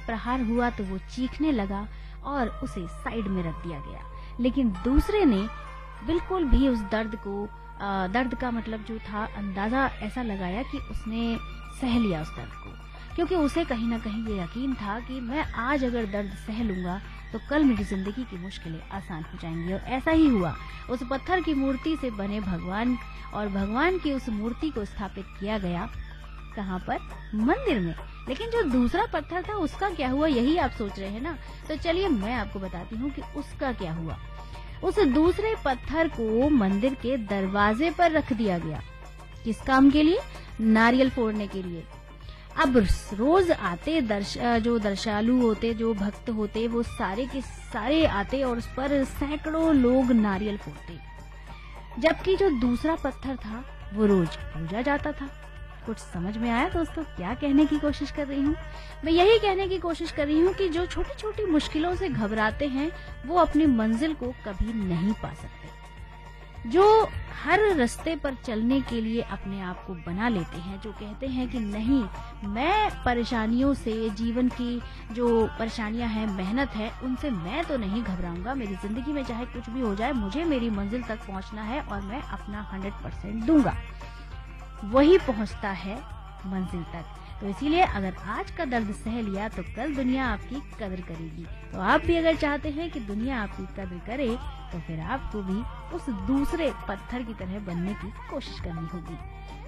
प्रहार हुआ तो वो चीखने लगा और उसे साइड में रख दिया गया। लेकिन दूसरे ने बिल्कुल भी उस दर्द का मतलब जो था अंदाजा ऐसा लगाया कि उसने सह लिया उस दर्द को, क्योंकि उसे कहीं ना कहीं ये यकीन था कि मैं आज अगर दर्द सह लूंगा तो कल मेरी जिंदगी की मुश्किलें आसान हो जाएंगी। और ऐसा ही हुआ। उस पत्थर की मूर्ति से बने भगवान और भगवान की उस मूर्ति को स्थापित किया गया। कहाँ पर? मंदिर में। लेकिन जो दूसरा पत्थर था उसका क्या हुआ, यही आप सोच रहे हैं ना? तो चलिए मैं आपको बताती हूँ कि उसका क्या हुआ। उस दूसरे पत्थर को मंदिर के दरवाजे पर रख दिया गया। किस काम के लिए? नारियल फोड़ने के लिए। अब रोज आते जो दर्शालु होते, जो भक्त होते, वो सारे के सारे आते और उस पर सैकड़ों लोग नारियल फोड़ते, जबकि जो दूसरा पत्थर था वो रोज पूजा जाता था। कुछ समझ में आया दोस्तों क्या कहने की कोशिश कर रही हूँ? मैं यही कहने की कोशिश कर रही हूँ कि जो छोटी छोटी मुश्किलों से घबराते हैं वो अपनी मंजिल को कभी नहीं पा सकते। जो हर रास्ते पर चलने के लिए अपने आप को बना लेते हैं, जो कहते हैं कि नहीं, मैं परेशानियों से, जीवन की जो परेशानियां हैं, मेहनत है, उनसे मैं तो नहीं घबराऊंगा, मेरी जिंदगी में चाहे कुछ भी हो जाए, मुझे मेरी मंजिल तक पहुंचना है और मैं अपना 100% दूंगा, वही पहुंचता है मंजिल तक। तो इसीलिए अगर आज का दर्द सह लिया तो कल दुनिया आपकी कदर करेगी। तो आप भी अगर चाहते हैं कि दुनिया आपकी कदर करे तो फिर आपको भी उस दूसरे पत्थर की तरह बनने की कोशिश करनी होगी।